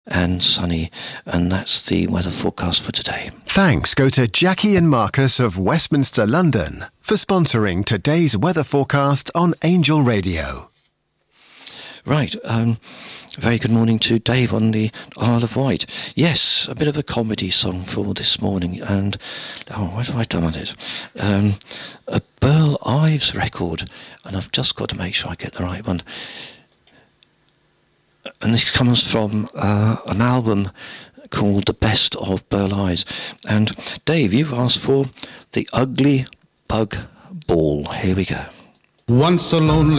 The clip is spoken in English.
and sunny, and that's the weather forecast for today. Thanks go to Jackie and Marcus of Westminster, London, for sponsoring today's weather forecast on Angel Radio. Right, very good morning to Dave on the Isle of Wight. Yes, a bit of a comedy song for this morning, and what have I done with it? A Burl Ives record, and I've just got to make sure I get the right one. And this comes from an album called The Best of Burl Ives. And Dave, you've asked for The Ugly Bug Ball. Here we go. Once a lonely